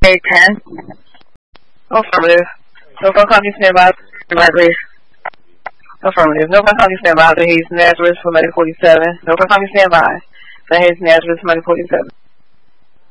10. Affirmative. No phone company standby. Right, please. Affirmative. No phone company standby. The Hayes Nazareth for Medical 47. No phone company standby. The Hayes Nazareth for Medical 47.